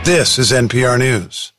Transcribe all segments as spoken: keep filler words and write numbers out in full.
This is N P R News.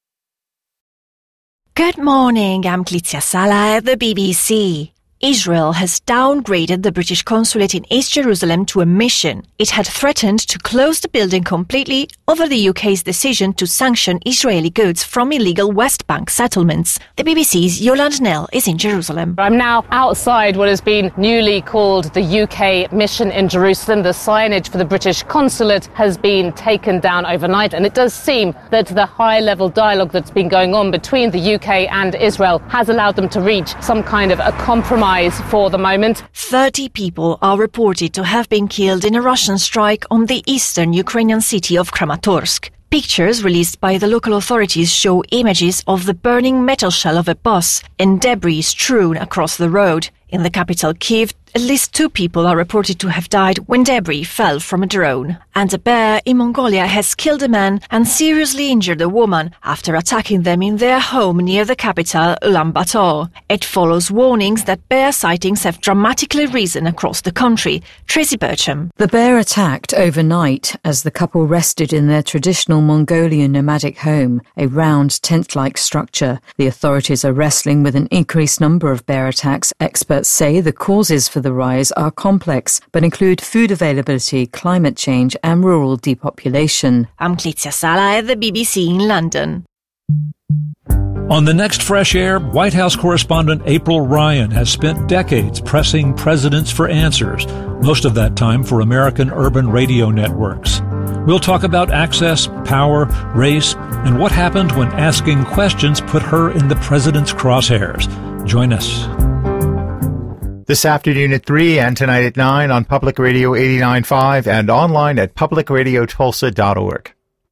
Good morning, I'm Clizia Sala at the B B C. Israel has downgraded the British consulate in East Jerusalem to a mission. It had threatened to close the building completely over the U K's decision to sanction Israeli goods from illegal West Bank settlements. The B B C's Yolande Knell is in Jerusalem. I'm now outside what has been newly called the U K mission in Jerusalem. The signage for the British consulate has been taken down overnight, and it does seem that the high-level dialogue that's been going on between the U K and Israel has allowed them to reach some kind of a compromise for the moment. thirty people are reported to have been killed in a Russian strike on the eastern Ukrainian city of Kramatorsk. Pictures released by the local authorities show images of the burning metal shell of a bus and debris strewn across the road. In the capital, Kyiv, at least two people are reported to have died when debris fell from a drone. And a bear in Mongolia has killed a man and seriously injured a woman after attacking them in their home near the capital, Ulaanbaatar. It follows warnings that bear sightings have dramatically risen across the country. Tracy Bircham. The bear attacked overnight as the couple rested in their traditional Mongolian nomadic home, a round tent-like structure. The authorities are wrestling with an increased number of bear attacks. Experts say the causes for the rise are complex, but include food availability, climate change and rural depopulation. I'm Clizia Sala at the B B C in London. On the next Fresh Air, White House correspondent April Ryan has spent decades pressing presidents for answers, most of that time for American urban radio networks. We'll talk about access, power, race, and what happened when asking questions put her in the president's crosshairs. Join us. This afternoon at three and tonight at nine on Public Radio eighty-nine point five and online at public radio tulsa dot org.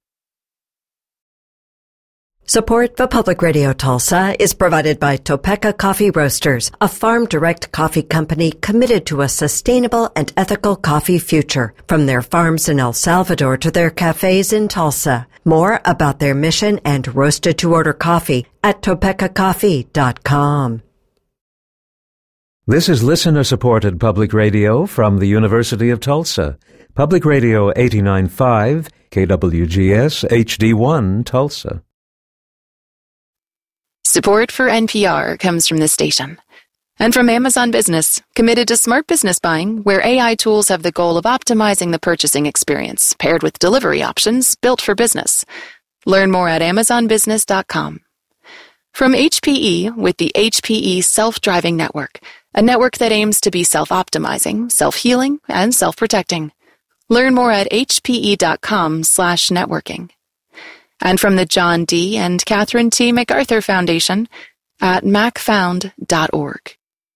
Support for Public Radio Tulsa is provided by Topeka Coffee Roasters, a farm-direct coffee company committed to a sustainable and ethical coffee future, from their farms in El Salvador to their cafes in Tulsa. More about their mission and roasted-to-order coffee at topeka coffee dot com. This is listener-supported public radio from the University of Tulsa. Public Radio eighty-nine point five, K W G S H D one, Tulsa. Support for N P R comes from this station. And from Amazon Business, committed to smart business buying, where A I tools have the goal of optimizing the purchasing experience, paired with delivery options built for business. Learn more at amazon business dot com. From H P E with the H P E Self-Driving Network, a network that aims to be self-optimizing, self-healing, and self-protecting. Learn more at H P E dot com slash networking. And from the John D. and Catherine T. MacArthur Foundation at mac found dot org.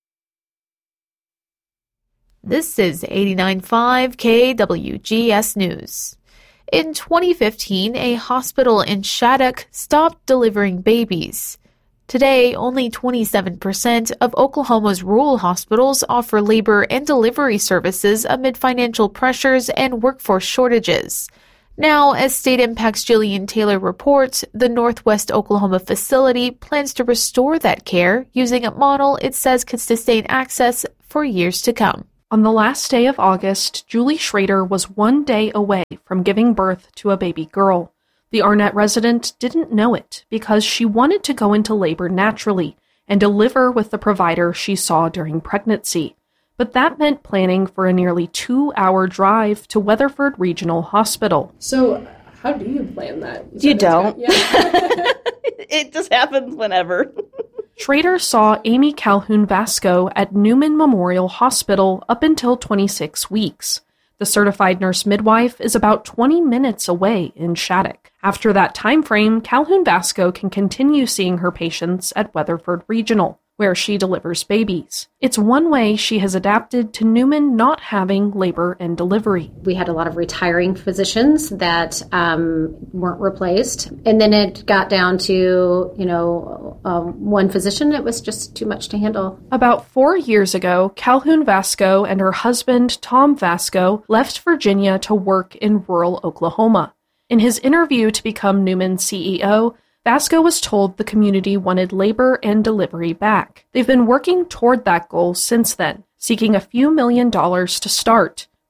This is eighty-nine point five K W G S News. In twenty fifteen, a hospital in Shattuck stopped delivering babies. Today, only twenty-seven percent of Oklahoma's rural hospitals offer labor and delivery services amid financial pressures and workforce shortages. Now, as State Impact's Jillian Taylor reports, the Northwest Oklahoma facility plans to restore that care using a model it says could sustain access for years to come. On the last day of August, Julie Schrader was one day away from giving birth to a baby girl. The Arnett resident didn't know it because she wanted to go into labor naturally and deliver with the provider she saw during pregnancy. But that meant planning for a nearly two-hour drive to Weatherford Regional Hospital. So how do you plan that? Is you that don't. Yeah. It just happens whenever. Schrader saw Amy Calhoun Vasco at Newman Memorial Hospital up until twenty-six weeks. The certified nurse midwife is about twenty minutes away in Shattuck. After that time frame, Calhoun Vasco can continue seeing her patients at Weatherford Regional, where she delivers babies. It's one way she has adapted to Newman not having labor and delivery. We had a lot of retiring physicians that um, weren't replaced. And then it got down to, you know, um, one physician. It was just too much to handle. About four years ago, Calhoun Vasco and her husband, Tom Vasco, left Virginia to work in rural Oklahoma. In his interview to become Newman's C E O, Vasco was told the community wanted labor and delivery back. They've been working toward that goal since then, seeking a few million dollars to start.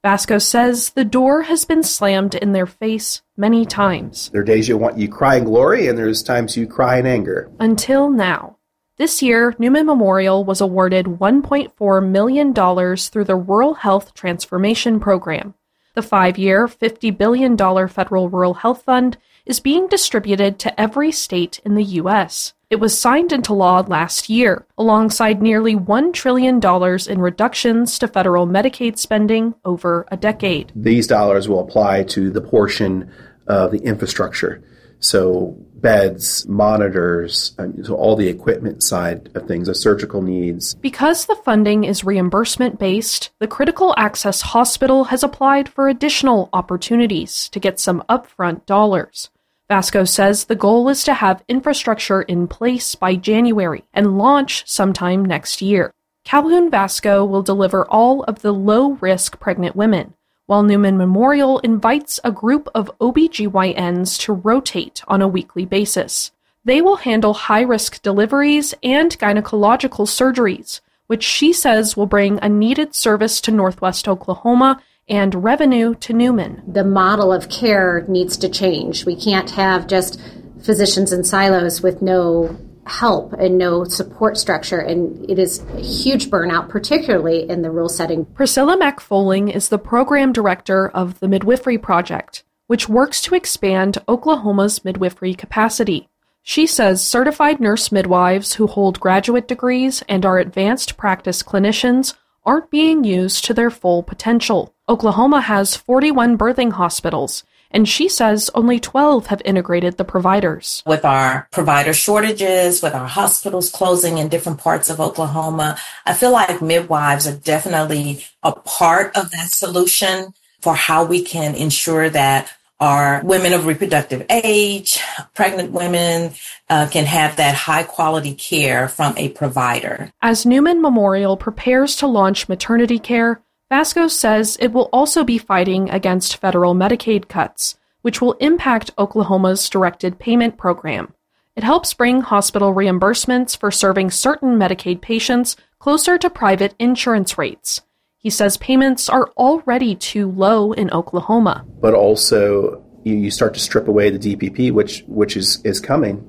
Vasco says the door has been slammed in their face many times. There are days you want you cry in glory, and there's times you cry in anger. Until now. This year, Newman Memorial was awarded one point four million dollars through the Rural Health Transformation Program. The five-year, fifty billion dollars federal Rural Health Fund is being distributed to every state in the U S. It was signed into law last year, alongside nearly one trillion dollars in reductions to federal Medicaid spending over a decade. These dollars will apply to the portion of the infrastructure. So beds, monitors, so all the equipment side of things, the surgical needs. Because the funding is reimbursement-based, the Critical Access Hospital has applied for additional opportunities to get some upfront dollars. Vasco says the goal is to have infrastructure in place by January and launch sometime next year. Calhoun Vasco will deliver all of the low-risk pregnant women, while Newman Memorial invites a group of O B G Y Ns to rotate on a weekly basis. They will handle high-risk deliveries and gynecological surgeries, which she says will bring a needed service to Northwest Oklahoma and revenue to Newman. The model of care needs to change. We can't have just physicians in silos with no help and no support structure, and it is a huge burnout, particularly in the rural setting. Priscilla McFolling is the program director of the Midwifery Project, which works to expand Oklahoma's midwifery capacity. She says certified nurse midwives who hold graduate degrees and are advanced practice clinicians aren't being used to their full potential. Oklahoma has forty-one birthing hospitals, and she says only twelve have integrated the providers. With our provider shortages, with our hospitals closing in different parts of Oklahoma, I feel like midwives are definitely a part of that solution for how we can ensure that our women of reproductive age, pregnant women, uh, can have that high quality care from a provider. As Newman Memorial prepares to launch maternity care, Vasco says it will also be fighting against federal Medicaid cuts, which will impact Oklahoma's directed payment program. It helps bring hospital reimbursements for serving certain Medicaid patients closer to private insurance rates. He says payments are already too low in Oklahoma. But also, you, you start to strip away the D P P, which which is, is coming.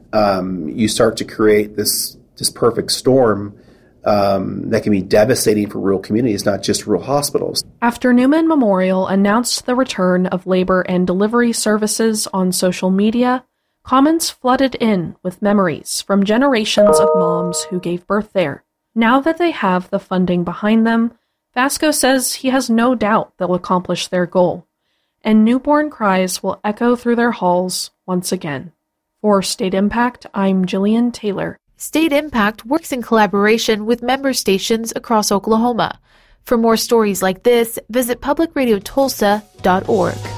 Um, you start to create this, this perfect storm Um, that can be devastating for rural communities, not just rural hospitals. After Newman Memorial announced the return of labor and delivery services on social media, comments flooded in with memories from generations of moms who gave birth there. Now that they have the funding behind them, Vasco says he has no doubt they'll accomplish their goal, and newborn cries will echo through their halls once again. For State Impact, I'm Jillian Taylor. State Impact works in collaboration with member stations across Oklahoma. For more stories like this, visit public radio tulsa dot org.